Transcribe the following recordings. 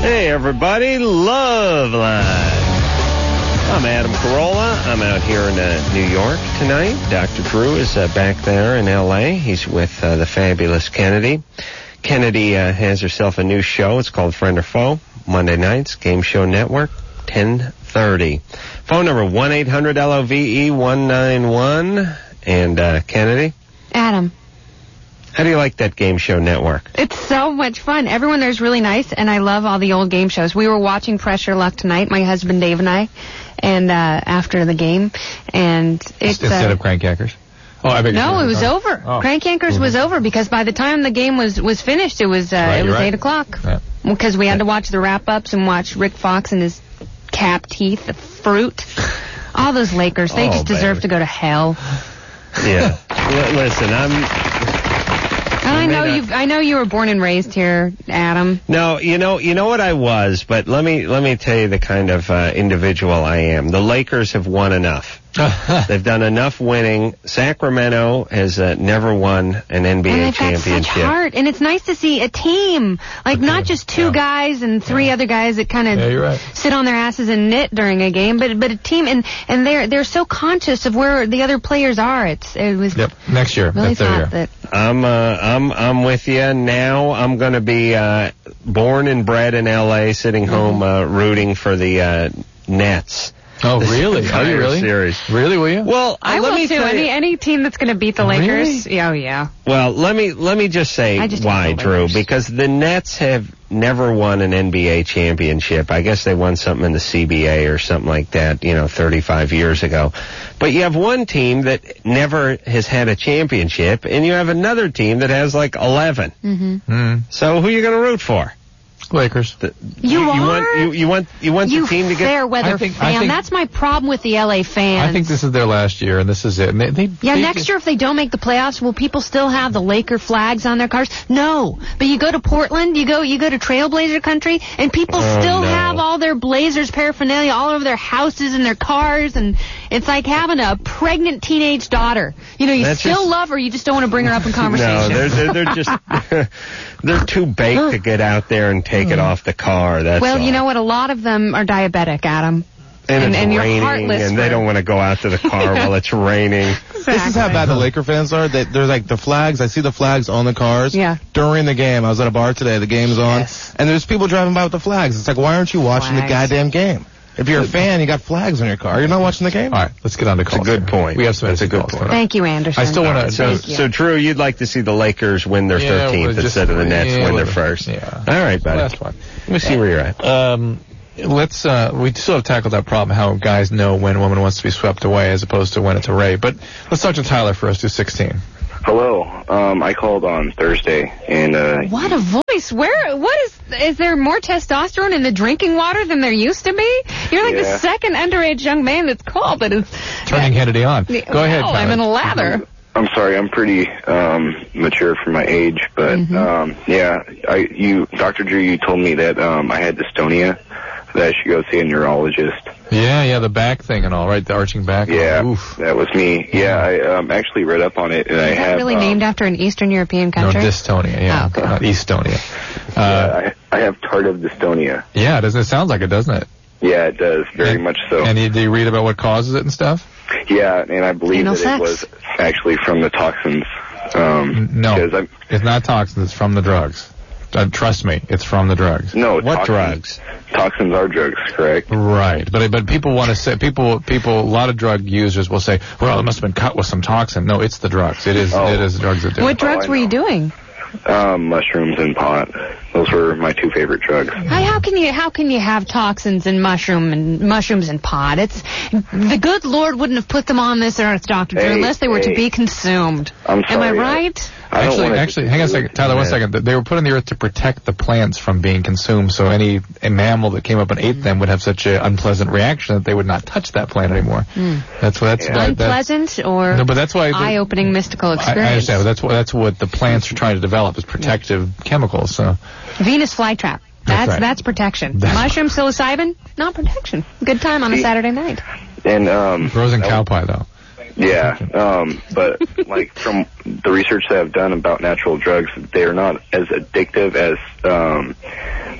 Hey, everybody. Love Line. I'm Adam Carolla. I'm out here in New York tonight. Dr. Drew is back there in L.A. He's with the fabulous Kennedy. Kennedy has herself a new show. It's called Friend or Foe. Monday nights, Game Show Network, 10:30. Phone number 1-800-LOVE-191. And Kennedy? Adam. How do you like that Game Show Network? It's so much fun. Everyone there's really nice, and I love all the old game shows. We were watching Pressure Luck tonight, my husband Dave and I, and after the game, and it's instead of Crank Yankers. Oh, I beg your no, pardon. it was over. Oh. Crank Yankers was over because by the time the game was finished, it was Right, it was right. 8 o'clock. Yeah. Because we had to watch the wrap-ups and watch Rick Fox and his cap teeth, the fruit. All those Lakers, they just deserve to go to hell. Yeah. Listen, I know you were born and raised here, Adam. No, you know what I was, but let me tell you the kind of individual I am. The Lakers have won enough. They've done enough winning. Sacramento has never won an NBA And they've championship. got such heart, and it's nice to see a team, like not just two guys and three other guys that kind of sit on their asses and knit during a game, but a team, and they're so conscious of where the other players are. It was next year. Really That's thought that. I'm with you. Now I'm going to be born and bred in L.A., sitting home rooting for the Nets. Oh, really? Are you really? Series. Really, will you? Well, I let will me too. tell you. Any team that's going to beat the Lakers. Really? Oh yeah. Well, let me just say why, Drew. Because the Nets have never won an NBA championship. I guess they won something in the CBA or something like that, 35 years ago. But you have one team that never has had a championship, and you have another team that has like 11. Mm-hmm. So who are you going to root for? Lakers. You want the team to get fair weather fan. That's my problem with the LA fans. I think this is their last year, and this is it. And next year if they don't make the playoffs, will people still have the Laker flags on their cars? No. But you go to Portland, you go to Trailblazer country, and people still have all their Blazers paraphernalia all over their houses and their cars, and it's like having a pregnant teenage daughter. You still love her, you just don't want to bring her up in conversation. No, they're just they're too baked to get out there and take it off the car. That's all. You know what? A lot of them are diabetic, Adam. And it's you're raining, heartless and they don't want to go out to the car while it's raining. Exactly. This is how bad the Laker fans are. They're like the flags. I see the flags on the cars during the game. I was at a bar today. The game's on. And there's people driving by with the flags. It's like, why aren't you watching the goddamn game? If you're a fan, you got flags on your car. You're not watching the game? All right, let's get on to calls. It's a good point. We have some. That's a good point. Thank you, Anderson. I still want to. So, Drew, you'd like to see the Lakers win their 13th instead of the Nets win their first. Yeah. All right, buddy. Last one. Let me see where you're at. Let's. We still have tackled that problem, how guys know when a woman wants to be swept away as opposed to when it's a rape. But let's talk to Tyler first, who's 16. Hello. I called on Thursday, and what a voice! Is there more testosterone in the drinking water than there used to be? You're like the second underage young man that's called that is turning Kennedy on. Go ahead, Tyler. I'm in a lather. I'm sorry. I'm pretty mature for my age, but Dr. Drew, you told me that I had dystonia, that I should go see a neurologist. Yeah, the back thing and all, right? The arching back. Yeah, Oof. that was me. Yeah, I actually read up on it, and I have. Really named after an Eastern European country? No, dystonia. Yeah, not Estonia. I have tardive dystonia. Yeah, it sounds like it, doesn't it? Yeah, it does very much so. And do you read about what causes it and stuff? Yeah, and I believe it was actually from the toxins. No, it's not toxins. It's from the drugs. Trust me, it's from the drugs. No, what drugs? Toxins are drugs, correct? Right, but people want to say a lot of drug users will say, well, it must have been cut with some toxin. No, it's the drugs. It is the drugs that do it. What drugs were you doing? Mushrooms and pot. Those were my two favorite drugs. How can you have toxins in mushrooms and pot? It's the good Lord wouldn't have put them on this earth, Dr. Drew, unless they were to be consumed. I'm sorry. Am I right? Actually, hang on a second, Tyler. 1 second. They were put on the earth to protect the plants from being consumed. So any mammal that came up and ate them would have such an unpleasant reaction that they would not touch that plant anymore. That's unpleasant or but that's why eye-opening mystical experience. I understand. That's what the plants are trying to develop is protective chemicals. So Venus flytrap. That's protection. Mushroom psilocybin, not protection. Good time on a Saturday night. And frozen cow pie though. Yeah, but like from the research that I've done about natural drugs, they are not as addictive as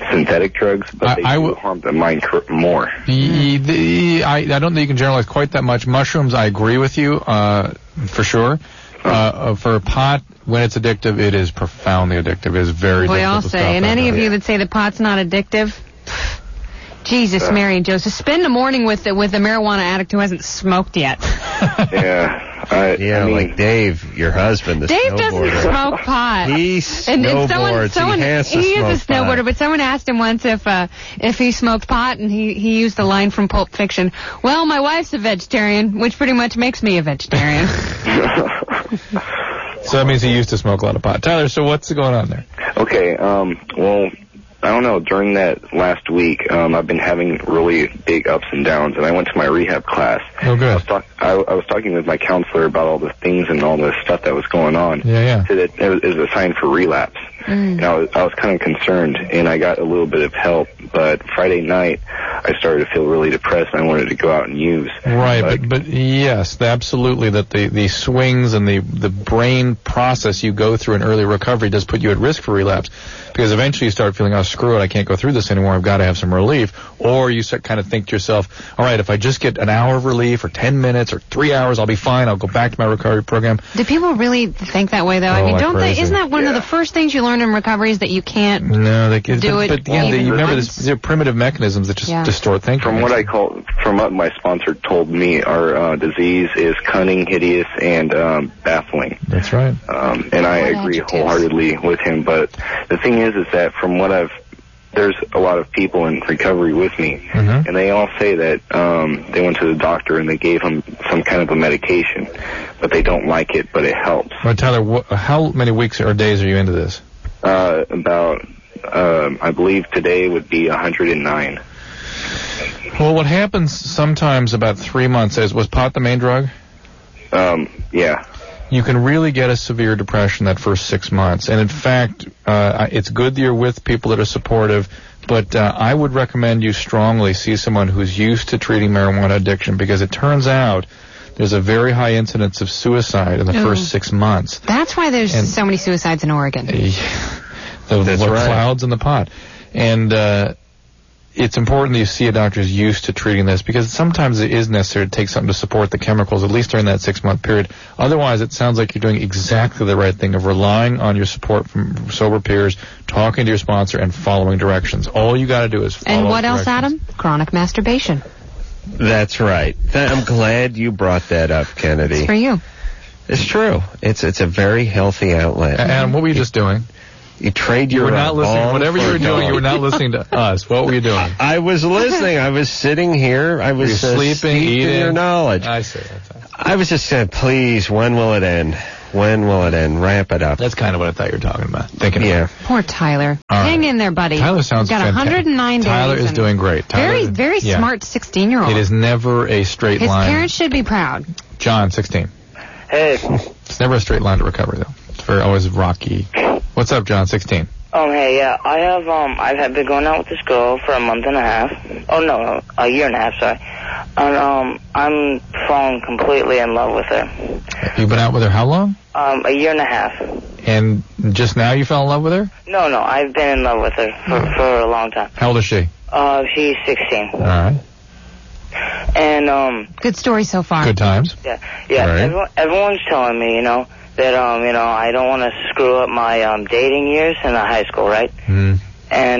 synthetic drugs, but they do harm the mind more. I don't think you can generalize quite that much. Mushrooms, I agree with you, for sure. For pot, when it's addictive, it is profoundly addictive. It is very difficult I'll to say, stop and that. any of you that say that pot's not addictive, Jesus, Mary and Joseph, spend a morning with a marijuana addict who hasn't smoked yet. I mean, like Dave, your husband, the Dave snowboarder. doesn't smoke pot. He snowboards. Someone, he has to he smoke is a snowboarder, pot. but someone asked him once if he smoked pot, and he used the line from Pulp Fiction, well, my wife's a vegetarian, which pretty much makes me a vegetarian. So that means he used to smoke a lot of pot. Tyler, so what's going on there? Okay, well, I don't know. During that last week, I've been having really big ups and downs, and I went to my rehab class. Oh, good. I was talking with my counselor about all the things and all the stuff that was going on. Yeah. Said that it was a sign for relapse. And I was kind of concerned, and I got a little bit of help. But Friday night, I started to feel really depressed, and I wanted to go out and use. Right, but yes, absolutely, that the swings and the brain process you go through in early recovery does put you at risk for relapse, because eventually you start feeling, oh, screw it, I can't go through this anymore, I've got to have some relief. Or you start kind of think to yourself, all right, if I just get an hour of relief or 10 minutes or 3 hours, I'll be fine, I'll go back to my recovery program. Do people really think that way, though? I mean, don't they? Isn't that one of the first things you learn in recovery is that you can't do it? But again, you remember, they're primitive mechanisms that just distort thinking. From what my sponsor told me, our disease is cunning, hideous, and baffling. That's right. And I agree wholeheartedly with him. But the thing is that from what there's a lot of people in recovery with me, and they all say that they went to the doctor and they gave them some kind of a medication, but they don't like it, but it helps. Well, Tyler, how many weeks or days are you into this? I believe today would be 109. Well, what happens sometimes about 3 months was pot the main drug? Yeah. You can really get a severe depression that first 6 months. And in fact, it's good that you're with people that are supportive, but I would recommend you strongly see someone who's used to treating marijuana addiction, because it turns out there's a very high incidence of suicide in the first 6 months. That's why there's so many suicides in Oregon. That's right. Clouds in the pot. And it's important that you see a doctor who's used to treating this, because sometimes it is necessary to take something to support the chemicals, at least during that 6 month period. Otherwise, it sounds like you're doing exactly the right thing of relying on your support from sober peers, talking to your sponsor, and following directions. All you got to do is follow And what directions. else, Adam? Chronic masturbation. That's right. I'm glad you brought that up, Kennedy. It's for you. It's true. It's a very healthy outlet. Adam, what were you just doing? You trade You your were not listening. Whatever you were doing, dog. you were not listening to us. What were you doing? I was listening. I was sitting here. I was sleeping, steeped eating. in your knowledge. I see. I was just saying, please, when will it end? When will it end? Wrap it up. That's kind of what I thought you were talking about. Thinking Yeah. Poor Tyler. All right. Hang in there, buddy. Tyler sounds Got fantastic. 109 days. Tyler is doing great. Tyler, Very yeah. smart 16-year-old. It is never a straight His line. parents should be proud. John, 16. Hey. It's never a straight line to recovery, though. It's very always rocky. What's up, John, 16? Hey, yeah, I've been going out with this girl for a month and a half. Oh, no, a year and a half, sorry. And, I'm falling completely in love with her. You've been out with her how long? A year and a half. And just now you fell in love with her? No, I've been in love with her for a long time. How old is she? She's 16. All right. And, Good story so far. Good times. Yeah, Right. everyone's telling me, that, I don't want to screw up my, dating years in the high school, right? Mm. And,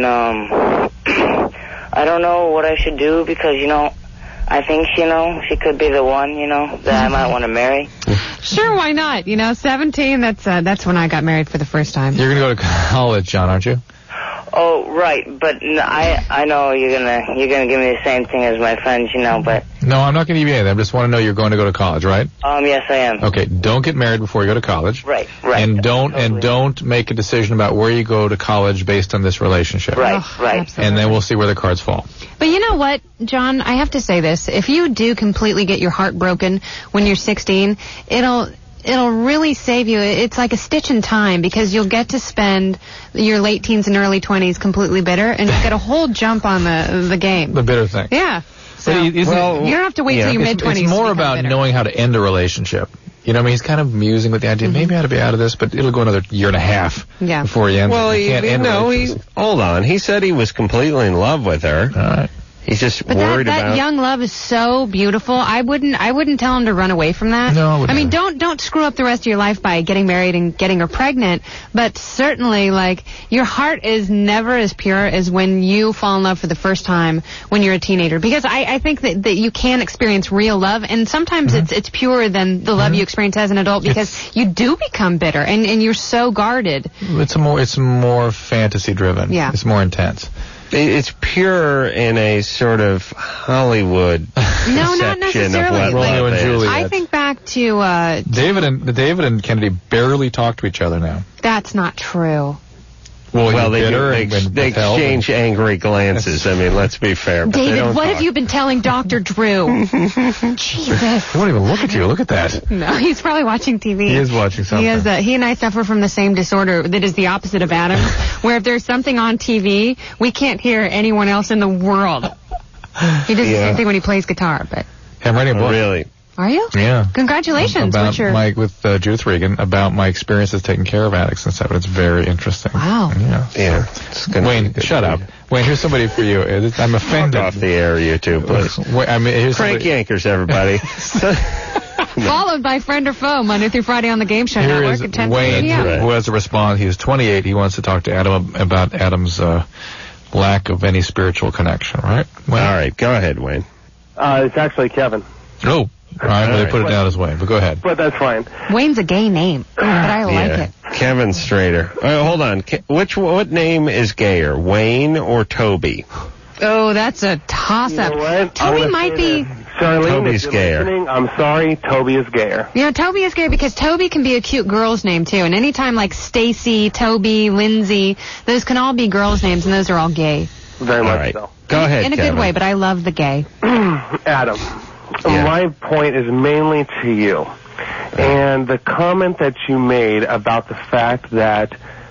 I don't know what I should do because, I think, she could be the one, that I might want to marry. Sure, why not? 17, that's when I got married for the first time. You're going to go to college, John, aren't you? Oh, right, but I know you're gonna give me the same thing as my friends, but... No, I'm not going to give you anything. I just want to know you're going to go to college, right? Yes, I am. Okay, don't get married before you go to college. Right. And Totally. don't make a decision about where you go to college based on this relationship. Right. Absolutely. And then we'll see where the cards fall. But you know what, John? I have to say this. If you do completely get your heart broken when you're 16, it'll really save you. It's like a stitch in time, because you'll get to spend your late teens and early 20s completely bitter, and you'll get a whole jump on the game. The bitter thing. Yeah. So But you don't have to wait till your mid-20s. It's more to become about bitter. knowing how to end a relationship. You know, I mean, he's kind of musing with the idea, maybe I ought to be out of this, but it'll go another year and a half before he ends it. Well, hold on. He said he was completely in love with her. All right. He's just but worried about... that young love is so beautiful. I wouldn't tell him to run away from that. No, I mean, don't screw up the rest of your life by getting married and getting her pregnant. But certainly, like, your heart is never as pure as when you fall in love for the first time when you're a teenager. Because I think that you can experience real love, and sometimes it's purer than the love you experience as an adult because you do become bitter and you're so guarded. It's more fantasy driven. Yeah. It's more intense. It's pure in a sort of Hollywood not necessarily. Of Romeo and Juliet. I think back to David and Kennedy barely talk to each other now. That's not true. Well, they exchange angry glances. I mean, let's be fair. But David, what have you been telling Dr. Drew? Jesus. He won't even look at you. Look at that. No, he's probably watching TV. He is watching something. He and I suffer from the same disorder that is the opposite of Adam's, where if there's something on TV, we can't hear anyone else in the world. He does the same thing when he plays guitar, but... I'm writing a book. Really? Are you? Yeah. Congratulations. With Judith Regan, about my experiences taking care of addicts and stuff. It's very interesting. Wow. Yeah. Wayne, shut up. Wayne, here's somebody for you. I'm offended. Off the air, you two, please. Frank Yankers, everybody. Followed by Friend or Foe, Monday through Friday on the Game Show Network at 10 Wayne, p.m. who has a response. He's 28. He wants to talk to Adam about Adam's lack of any spiritual connection, right? Wayne? All right. Go ahead, Wayne. It's actually Kevin. Oh. All right, they put it down as Wayne, but go ahead. But that's fine. Wayne's a gay name, but I like it. Kevin Strader. Hold on. What name is gayer, Wayne or Toby? Oh, that's a toss-up. You know what? Toby might be... Charlene, Toby's gayer. I'm sorry, Toby is gayer. You know, Toby is gayer because Toby can be a cute girl's name, too. And anytime like Stacy, Toby, Lindsay, those can all be girls' names, and those are all gay. Very much so. Go ahead, in a Kevin. good way, but I love the gay. Adam. My point is mainly to you. And the comment that you made about the fact that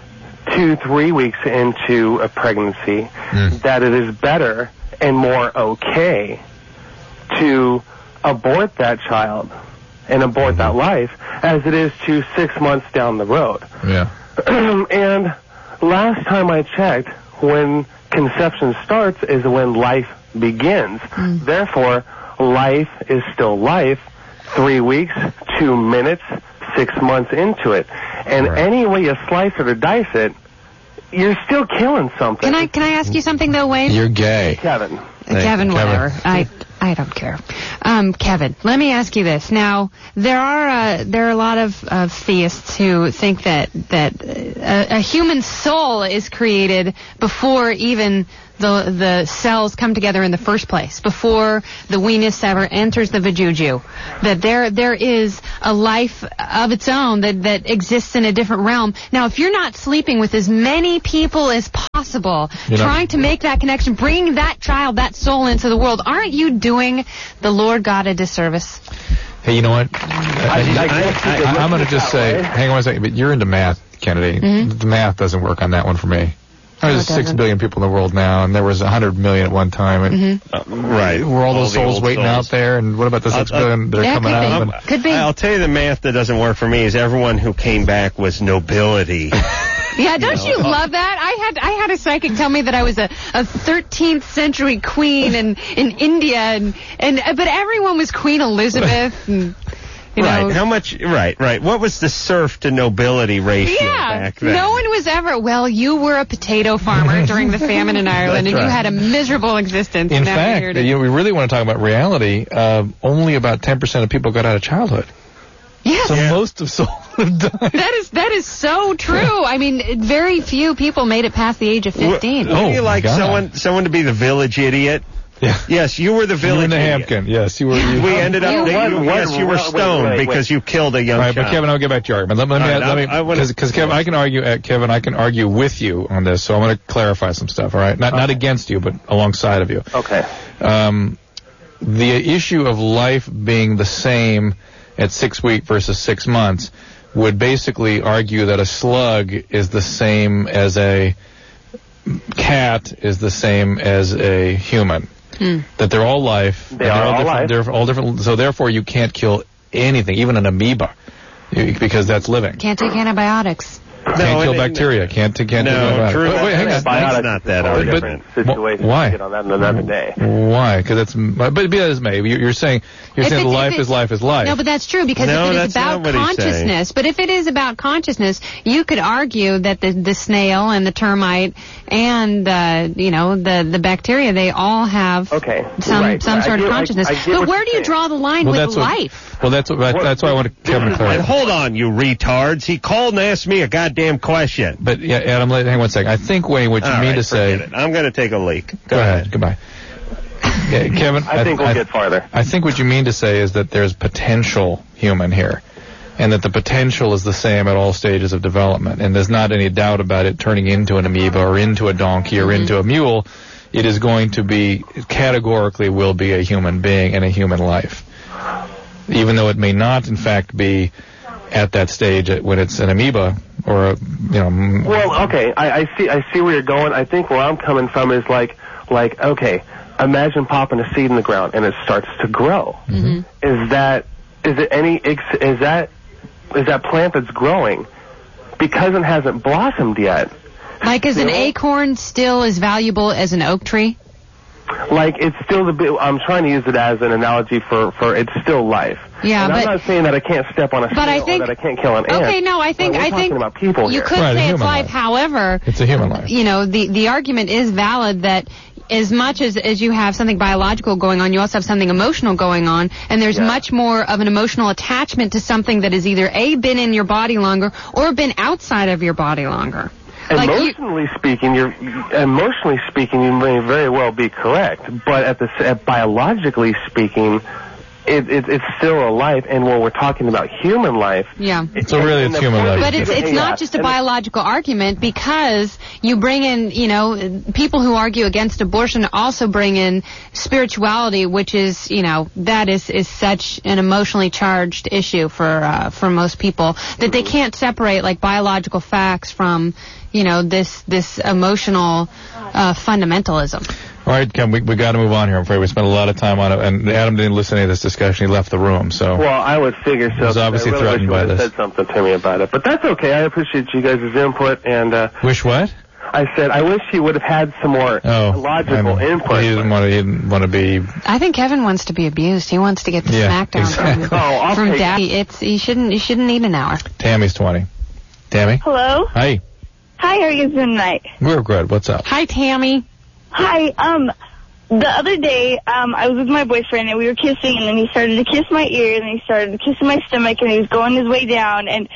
2-3 weeks into a pregnancy, that it is better and more okay to abort that child and abort that life as it is to 6 months down the road. Yeah. And last time I checked, when conception starts is when life begins. Therefore, life is still life 3 weeks, 2 minutes, 6 months into it. And any way you slice it or dice it, you're still killing something. Can I ask you something, though, Wayne? You're gay. Kevin. Kevin, whatever. I don't care. Kevin, let me ask you this. Now, there are a lot of theists who think that a human soul is created before even the cells come together in the first place, before the weenus ever enters the vajuju, that there is a life of its own that exists in a different realm. Now, if you're not sleeping with as many people as possible, trying to make that connection, bringing that child, that soul into the world, aren't you doing the Lord God a disservice? Hey, you know what? I'm going to just say, hang on a second, but you're into math, Kennedy. The math doesn't work on that one for me. There's 6 billion people in the world now, and there was 100 million at one time. And, right. Were all those souls waiting out there? And what about the 6 billion that are coming out? Could be. I'll tell you the math that doesn't work for me is everyone who came back was nobility. Yeah, don't you love that? I had a psychic tell me that I was a 13th century queen in India, and but everyone was Queen Elizabeth. And, you know. How much? Right. What was the serf to nobility ratio back then? No one was ever. Well, you were a potato farmer during the famine in Ireland, and you had a miserable existence. In fact, we really want to talk about reality. Only about 10% of people got out of childhood. Yes. So most of souls have died. That is so true. I mean, very few people made it past the age of 15. Wouldn't you like someone to be the village idiot? Yeah. Yes, you were the village idiot. You were in the Hampkin. Yes, you were. We ended up. You were stoned because you killed a young child. Right, but Kevin, I'll get back to your argument. Let me, because Kevin, I can argue with you on this. So I'm going to clarify some stuff. All right, not against you, but alongside of you. Okay. The issue of life being the same at 6 weeks versus 6 months would basically argue that a slug is the same as a cat is the same as a human. That they're all life. They're all different. They're all different. So therefore, you can't kill anything, even an amoeba. because that's living. Can't take antibiotics. Can't kill bacteria. Can't do antibiotics. Wait, hang on. It's not that different situation. Why? Get on that another day. Why? Because but be that as may, you're saying life is life is life. No, but that's true because if it is about consciousness. But if it is about consciousness, you could argue that the snail and the termite and the bacteria, they all have some sort of consciousness. But where do you draw the line with life? That's why I want to Kevin clarify. Hold on, you retards. He called and asked me a goddamn question. But yeah, Adam, hang on one second. I think, Wayne, what you mean to say... I'm going to take a leak. Go ahead. Goodbye. Yeah, Kevin, I think we'll get farther. I think what you mean to say is that there's potential human here, and that the potential is the same at all stages of development, and there's not any doubt about it turning into an amoeba or into a donkey or into a mule. It is going to be, categorically will be a human being and a human life. Even though it may not, in fact, be at that stage when it's an amoeba or Well, okay, I see where you're going. I think where I'm coming from is like okay, imagine popping a seed in the ground and it starts to grow. Mm-hmm. Is that plant that's growing because it hasn't blossomed yet? Like, is an acorn still as valuable as an oak tree? Like, it's still I'm trying to use it as an analogy for it's still life. Yeah, and but I'm not saying that I can't step on a snail or that I can't kill an ant. Okay, no, I think talking about people you here. could say it's life. However, it's a human life. The argument is valid that as much as you have something biological going on, you also have something emotional going on, and there's much more of an emotional attachment to something that has either been in your body longer or been outside of your body longer. Emotionally speaking, you may very well be correct, but biologically speaking, it's still a life. And when we're talking about human life, it's human life. But it's not just a biological argument, because you bring in, people who argue against abortion also bring in spirituality, which is, that is such an emotionally charged issue for most people that they can't separate like biological facts from this emotional fundamentalism. All right, Ken, we got to move on here. I'm afraid we spent a lot of time on it, and Adam didn't listen to this discussion. He left the room, so... Well, I would figure so. He was obviously threatened by this. Said something to me about it, but that's okay. I appreciate you guys' input, and... Wish what? I said I wish he would have had some more logical input. He didn't want to be... I think Kevin wants to be abused. He wants to get the smackdown from Daddy. You shouldn't need an hour. Tammy's 20. Tammy? Hello? Hi. Hi, how are you doing tonight? We're good. What's up? Hi, Tammy. Hi, the other day, I was with my boyfriend, and we were kissing, and then he started to kiss my ear, and then he started kissing my stomach, and he was going his way down, and,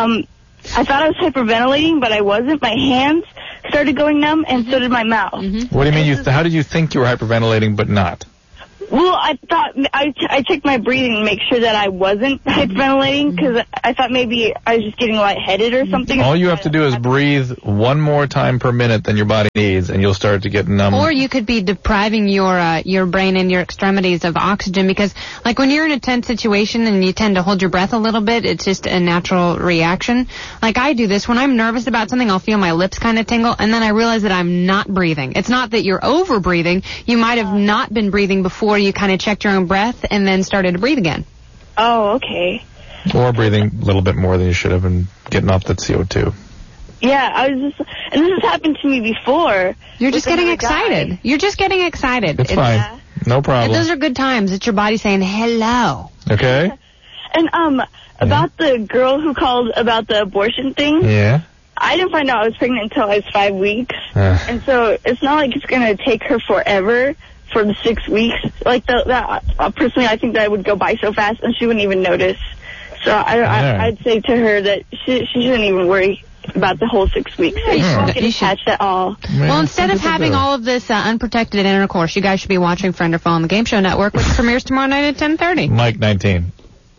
I thought I was hyperventilating, but I wasn't. My hands started going numb, and so did my mouth. Mm-hmm. What do you mean, how did you think you were hyperventilating, but not? Well, I thought I checked my breathing to make sure that I wasn't hyperventilating, because I thought maybe I was just getting lightheaded or something. All you have to do is breathe one more time per minute than your body needs, and you'll start to get numb. Or you could be depriving your brain and your extremities of oxygen, because like when you're in a tense situation and you tend to hold your breath a little bit, it's just a natural reaction. Like I do this when I'm nervous about something. I'll feel my lips kind of tingle, and then I realize that I'm not breathing. It's not that you're over breathing. You might have not been breathing before you kind of checked your own breath and then started to breathe again. Oh, okay. Or breathing a little bit more than you should have and getting off that CO2. Yeah, and this has happened to me before. You're just getting excited. Guy. You're just getting excited. It's fine. Yeah. No problem. Those are good times. It's your body saying hello. Okay. And about the girl who called about the abortion thing. Yeah. I didn't find out I was pregnant until I was 5 weeks. And so it's not like it's going to take her forever for the 6 weeks. Like, personally, I think that would go by so fast, and she wouldn't even notice. So I'd say to her that she shouldn't even worry about the whole 6 weeks. So you won't get attached at all. Well, instead of having all of this unprotected intercourse, you guys should be watching Friend or Foe on the Game Show Network, which premieres tomorrow night at 10:30. Mike, 19.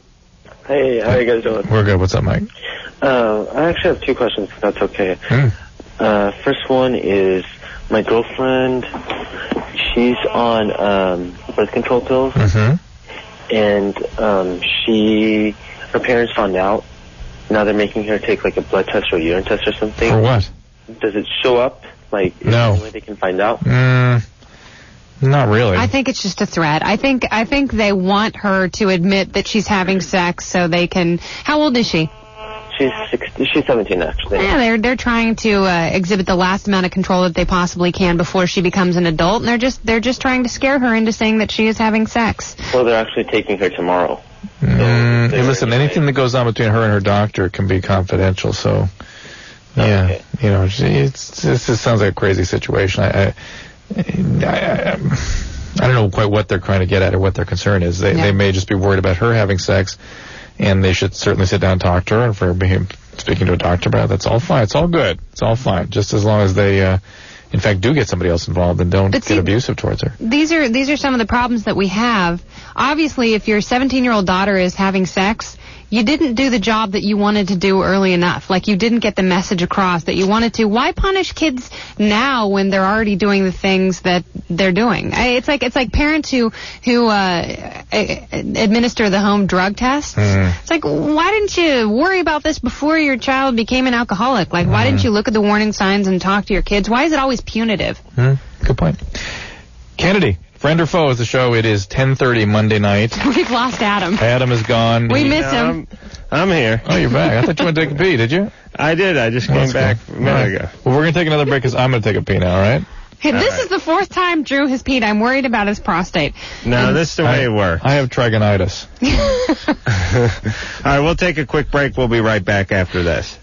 Hey, how are you guys doing? We're good. What's up, Mike? I actually have two questions, if that's okay. First one is, my girlfriend, she's on birth control pills, and her parents found out. Now they're making her take like a blood test or a urine test or something. For what? Does it show up? Like, is there any way they can find out? Not really. I think it's just a threat. I think they want her to admit that she's having sex so they can. How old is she? She's 17, actually. Yeah, they're trying to exhibit the last amount of control that they possibly can before she becomes an adult, and they're just trying to scare her into saying that she is having sex. Well, they're actually taking her tomorrow. Hey, listen, anything that goes on between her and her doctor can be confidential, so... Yeah, okay. You know, it sounds like a crazy situation. I don't know quite what they're trying to get at or what their concern is. They may just be worried about her having sex, and they should certainly sit down and talk to her. And for speaking to a doctor about it, that's all fine. It's all good. It's all fine, just as long as they, in fact, do get somebody else involved and don't get abusive towards her. These are some of the problems that we have. Obviously, if your 17-year-old daughter is having sex, you didn't do the job that you wanted to do early enough. Like, you didn't get the message across that you wanted to. Why punish kids now when they're already doing the things that they're doing? It's like parents who administer the home drug tests. It's like, why didn't you worry about this before your child became an alcoholic? Like, why didn't you look at the warning signs and talk to your kids? Why is it always punitive? Good point. Kennedy. Friend or foe is the show. It is 10:30 Monday night. We've lost Adam. Adam is gone. We miss him. I'm here. Oh, you're back. I thought you went to take a pee, did you? I did. I just came back a minute ago. Well, we're going to take another break because I'm going to take a pee now, all right? Hey, this is the fourth time Drew has peed. I'm worried about his prostate. No, this is the way it works. I have trigonitis. All right, we'll take a quick break. We'll be right back after this.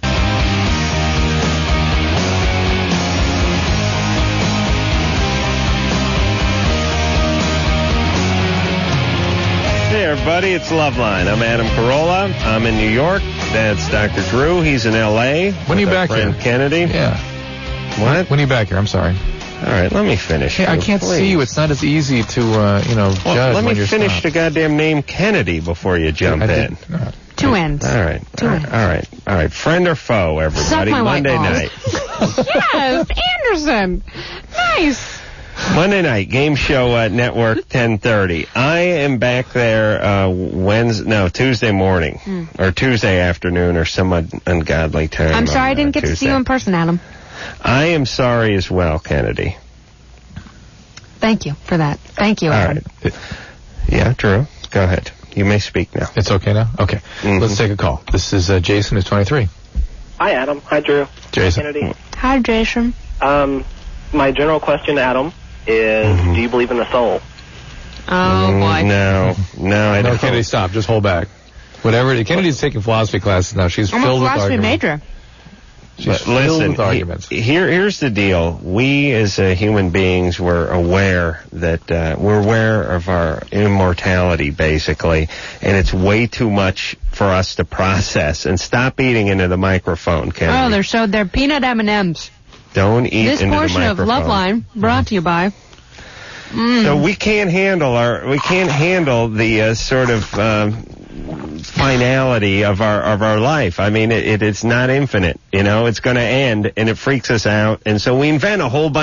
Hey, everybody, it's Loveline. I'm Adam Carolla. I'm in New York. That's Dr. Drew. He's in L.A. When are you back here? Kennedy. Yeah. What? When are you back here? I'm sorry. All right, let me finish. Hey, I can't see you. It's not as easy to, judge let me when you're finish the goddamn name Kennedy before you jump in. Two ends. All right. All right. Friend or foe, everybody? Suck my Monday night. Yes, Anderson. Nice. Monday night, Game Show Network, 10:30. I am back there Tuesday morning, or Tuesday afternoon, or some ungodly time. I'm sorry I didn't get to see you in person, Adam. I am sorry as well, Kennedy. Thank you for that. Thank you, Adam. All right. Yeah, Drew, go ahead. You may speak now. It's okay now? Okay. Let's take a call. This is Jason, who's 23. Hi, Adam. Hi, Drew. Jason. Kennedy. Hi, Jason. My general question, Adam, is do you believe in the soul? Oh, boy. No, I don't. No, Kennedy, stop. Just hold back. Kennedy's taking philosophy classes now. She's filled with arguments. I'm a philosophy major. She's filled with arguments. Here's the deal. We as human beings were aware that we're aware of our immortality, basically, and it's way too much for us to process. And stop eating into the microphone, Kennedy. Oh, they're peanut M&Ms. Don't eat this into the portion microphone. of Loveline brought to you by. So we can't handle the sort of finality of our life. I mean, it's not infinite. You know, it's going to end, and it freaks us out, and so we invent a whole bunch